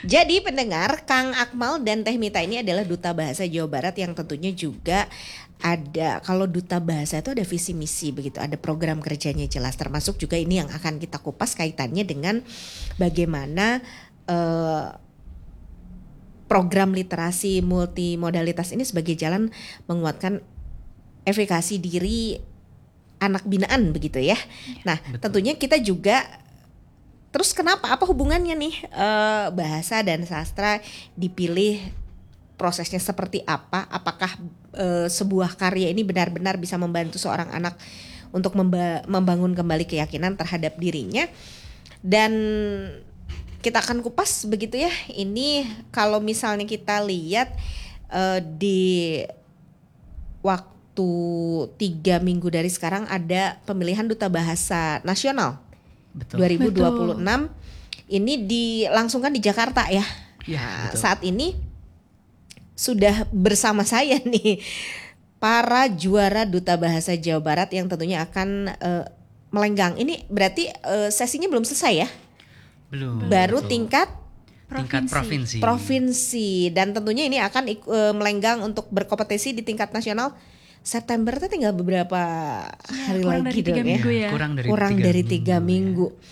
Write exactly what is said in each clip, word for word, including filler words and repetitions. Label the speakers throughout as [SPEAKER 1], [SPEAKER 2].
[SPEAKER 1] Jadi pendengar, Kang Akmal dan Teh Mita ini adalah Duta Bahasa Jawa Barat yang tentunya juga ada, kalau Duta Bahasa itu ada visi misi begitu, ada program kerjanya jelas, termasuk juga ini yang akan kita kupas kaitannya dengan bagaimana eh, program literasi multimodalitas ini sebagai jalan menguatkan efikasi diri anak binaan begitu ya. Nah,
[SPEAKER 2] Betul.
[SPEAKER 1] tentunya kita juga terus kenapa apa hubungannya nih eh, bahasa dan sastra dipilih, prosesnya seperti apa? Apakah eh, sebuah karya ini benar-benar bisa membantu seorang anak untuk memba- membangun kembali keyakinan terhadap dirinya? Dan kita akan kupas begitu ya. Ini kalau misalnya kita lihat eh, di waktu tiga minggu dari sekarang ada pemilihan Duta Bahasa Nasional.
[SPEAKER 2] Betul.
[SPEAKER 1] dua ribu dua puluh enam ini dilangsungkan di Jakarta ya.
[SPEAKER 2] Ya,
[SPEAKER 1] Nah,
[SPEAKER 2] betul.
[SPEAKER 1] saat ini sudah bersama saya nih para juara Duta Bahasa Jawa Barat yang tentunya akan uh, melenggang. Ini berarti uh, sesinya belum selesai ya?
[SPEAKER 2] Belum.
[SPEAKER 1] Baru
[SPEAKER 2] betul.
[SPEAKER 1] tingkat
[SPEAKER 2] tingkat provinsi.
[SPEAKER 1] provinsi dan tentunya ini akan uh, melenggang untuk berkompetisi di tingkat nasional. September itu tinggal beberapa
[SPEAKER 3] Ya,
[SPEAKER 1] hari
[SPEAKER 3] kurang
[SPEAKER 1] lagi
[SPEAKER 3] dari tiga
[SPEAKER 1] dong
[SPEAKER 3] minggu
[SPEAKER 1] ya.
[SPEAKER 3] ya.
[SPEAKER 2] Kurang dari
[SPEAKER 1] kurang
[SPEAKER 2] tiga
[SPEAKER 1] dari
[SPEAKER 2] minggu,
[SPEAKER 1] tiga minggu.
[SPEAKER 2] Ya.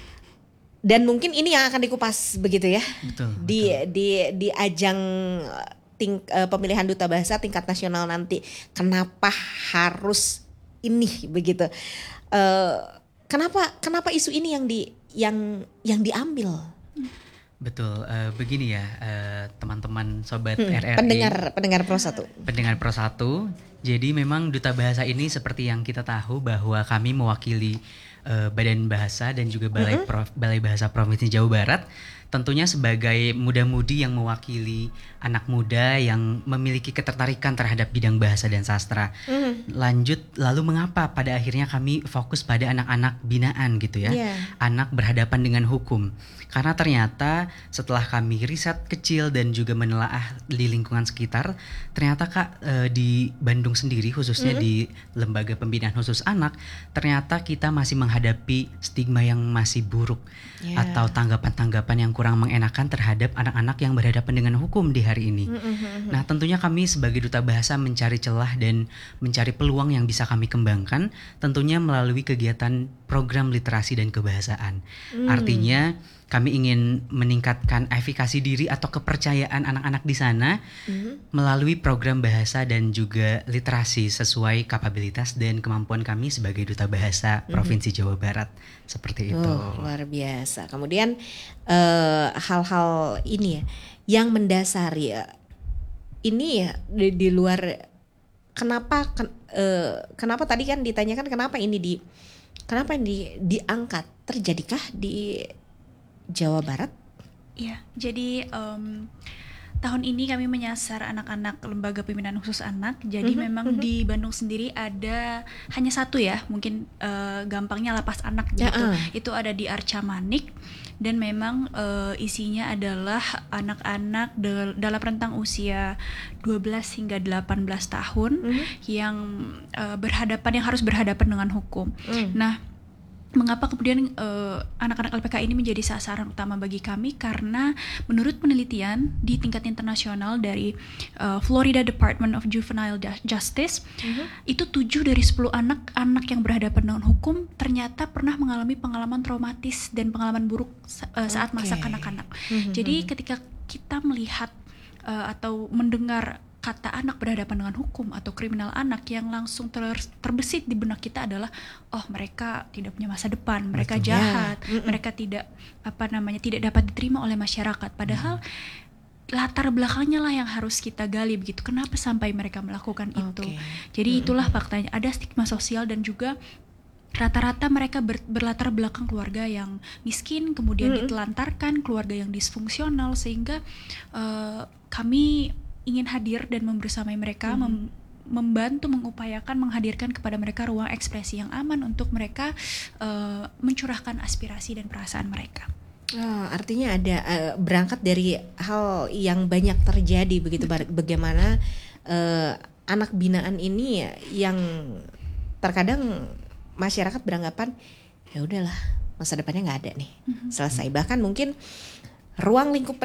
[SPEAKER 1] Dan mungkin ini yang akan dikupas begitu ya.
[SPEAKER 2] Betul.
[SPEAKER 1] Di
[SPEAKER 2] betul.
[SPEAKER 1] di di ajang ting, uh, pemilihan Duta Bahasa tingkat nasional nanti. Kenapa harus ini begitu? Uh, kenapa kenapa isu ini yang di yang yang diambil?
[SPEAKER 2] Betul, uh, begini ya uh, teman-teman sobat
[SPEAKER 1] Hmm,
[SPEAKER 2] R R I,
[SPEAKER 1] pendengar pendengar Pro satu.
[SPEAKER 2] pendengar Pro satu. Jadi memang Duta Bahasa ini seperti yang kita tahu bahwa kami mewakili uh, Badan Bahasa dan juga Balai,
[SPEAKER 1] Mm-hmm.
[SPEAKER 2] Prof, Balai Bahasa Provinsi Jawa Barat. Tentunya sebagai muda-mudi yang mewakili anak muda yang memiliki ketertarikan terhadap bidang bahasa dan sastra.
[SPEAKER 1] Mm-hmm.
[SPEAKER 2] Lanjut, lalu mengapa pada akhirnya kami fokus pada anak-anak binaan gitu ya,
[SPEAKER 1] Yeah.
[SPEAKER 2] anak berhadapan dengan hukum. Karena ternyata setelah kami riset kecil dan juga menelaah di lingkungan sekitar, ternyata Kak eh, di Bandung sendiri khususnya
[SPEAKER 1] Mm-hmm.
[SPEAKER 2] di Lembaga Pembinaan Khusus Anak, ternyata kita masih menghadapi stigma yang masih buruk
[SPEAKER 1] Yeah.
[SPEAKER 2] atau tanggapan-tanggapan yang kurang mengenakan terhadap anak-anak yang berhadapan dengan hukum di hari ini.
[SPEAKER 1] Mm-hmm.
[SPEAKER 2] Nah, tentunya kami sebagai Duta Bahasa mencari celah dan mencari peluang yang bisa kami kembangkan, tentunya melalui kegiatan program literasi dan kebahasaan.
[SPEAKER 1] Mm.
[SPEAKER 2] Artinya kami ingin meningkatkan efikasi diri atau kepercayaan anak-anak di sana
[SPEAKER 1] Mm-hmm.
[SPEAKER 2] melalui program bahasa dan juga literasi sesuai kapabilitas dan kemampuan kami sebagai Duta Bahasa Provinsi Jawa Barat. Seperti itu.
[SPEAKER 1] Oh, luar biasa. Kemudian eh, hal-hal ini ya yang mendasari ya, ini ya di, di luar kenapa ken, eh, kenapa tadi kan ditanyakan kenapa ini di kenapa ini diangkat, terjadikah di Jawa Barat?
[SPEAKER 3] Iya, jadi em, tahun ini kami menyasar anak-anak Lembaga Pembinaan Khusus Anak. Jadi
[SPEAKER 1] Mhm,
[SPEAKER 3] memang
[SPEAKER 1] mhm.
[SPEAKER 3] di Bandung sendiri ada hanya satu ya, mungkin eh, gampangnya lapas anak
[SPEAKER 1] Ya,
[SPEAKER 3] gitu.
[SPEAKER 1] ah.
[SPEAKER 3] Itu ada di Arca Manik dan memang eh, isinya adalah anak-anak del- dalam rentang usia dua belas hingga delapan belas tahun
[SPEAKER 1] Mhm.
[SPEAKER 3] yang eh, berhadapan yang harus berhadapan dengan hukum.
[SPEAKER 1] Mm.
[SPEAKER 3] Nah, mengapa kemudian uh, anak-anak L P K ini menjadi sasaran utama bagi kami? Karena menurut penelitian di tingkat internasional dari uh, Florida Department of Juvenile Justice,
[SPEAKER 1] Mhm.
[SPEAKER 3] itu tujuh dari sepuluh anak-anak yang berhadapan dengan hukum ternyata pernah mengalami pengalaman traumatis dan pengalaman buruk sa- uh, saat
[SPEAKER 1] Oke.
[SPEAKER 3] masa kanak-kanak.
[SPEAKER 1] Mhm.
[SPEAKER 3] Jadi ketika kita melihat uh, atau mendengar kata anak berhadapan dengan hukum atau kriminal anak, yang langsung ter- terbesit di benak kita adalah oh mereka tidak punya masa depan, mereka
[SPEAKER 2] Betul.
[SPEAKER 3] jahat,
[SPEAKER 1] Ya. Mm-mm.
[SPEAKER 3] mereka tidak apa namanya tidak dapat diterima oleh masyarakat. Padahal latar belakangnya lah yang harus kita gali begitu. Kenapa sampai mereka melakukan itu?
[SPEAKER 1] Oke.
[SPEAKER 3] Jadi
[SPEAKER 1] Mm-mm.
[SPEAKER 3] itulah faktanya, ada stigma sosial dan juga rata-rata mereka ber- berlatar belakang keluarga yang miskin, kemudian
[SPEAKER 1] Mm-mm.
[SPEAKER 3] ditelantarkan, keluarga yang disfungsional, sehingga eh, kami ingin hadir dan membersamai mereka,
[SPEAKER 1] Mhm.
[SPEAKER 3] mem- membantu mengupayakan menghadirkan kepada mereka ruang ekspresi yang aman untuk mereka eh, mencurahkan aspirasi dan perasaan mereka.
[SPEAKER 1] Oh, artinya ada eh, berangkat dari hal yang banyak terjadi begitu, bar- bagaimana eh, anak binaan ini ya, yang terkadang masyarakat beranggapan ya udahlah masa depannya nggak ada nih, selesai, bahkan mungkin ruang lingkup